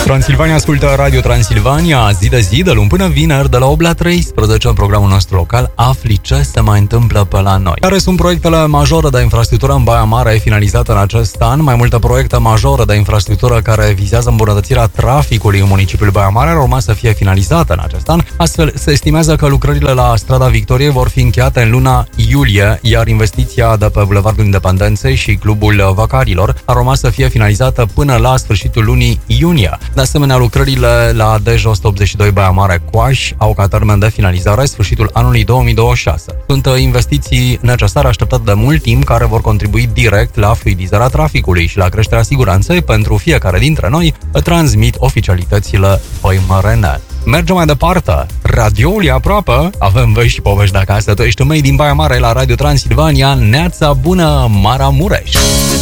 Transilvania ascultă Radio Transilvania zi de zi, de luni până vineri, de la 8 la 13, în programul nostru local afli ce se mai întâmplă pe la noi. Care sunt proiectele majore de infrastructură în Baia Mare finalizate în acest an? Mai multe proiecte majore de infrastructură care vizează îmbunătățirea traficului în municipiul Baia Mare ar urma să fie finalizate în acest an. Astfel, se estimează că lucrările la Strada Victoriei vor fi încheiate în luna iulie, iar investiția de pe Bulevardul Independenței și Clubul Vacarilor ar urma să fie finalizată până la sfârșitul lunii iunie. De asemenea, lucrările la DJ 182 Baia Mare Coaș au ca termen de finalizare sfârșitul anului 2026. Sunt investiții necesare așteptate de mult timp care vor contribui direct la fluidizarea traficului și la creșterea siguranței pentru fiecare dintre noi, transmit oficialitățile păimărene. Mergem mai departe. Radioul e aproape. Avem vești și povești de acasă. Tu ești mei din Baia Mare la Radio Transilvania. Neața bună, Maramureș!